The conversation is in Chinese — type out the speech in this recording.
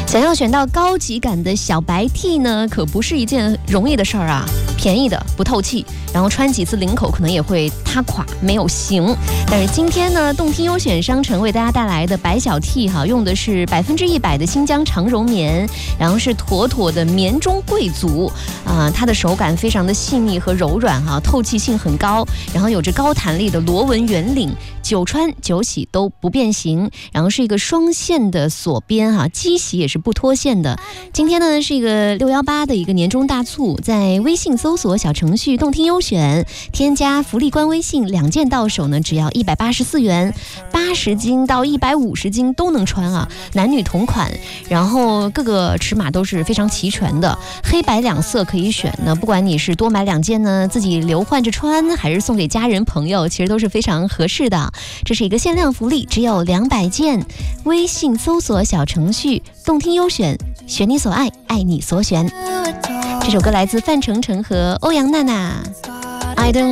想要选到高级感的小白 T 呢，可不是一件容易的事儿啊。便宜的不透气，然后穿几次领口可能也会塌垮，没有型。但是今天呢，动听优选商城为大家带来的白小 T 哈，用的是100%的新疆长绒棉，然后是妥妥的棉中贵族啊，它的手感非常的细腻和柔软哈，透气性很高，然后有着高弹力的螺纹圆领，久穿久洗都不变形，然后是一个双线的锁边哈，机洗也是不脱线的。今天呢是一个618的一个年终大促，在微信搜索小程序动听优选，添加福利官微信，2件到手呢只要184元，80斤到150斤都能穿啊，男女同款，然后各个尺码都是非常齐全的，黑白2色可以选呢，不管你是多买2件呢，自己留换着穿，还是送给家人朋友，其实都是非常合适的。这是一个限量福利，只有200件，微信搜索小程序动听优选，选你所爱，爱你所选。这首歌来自范丞丞和欧阳娜娜，I don't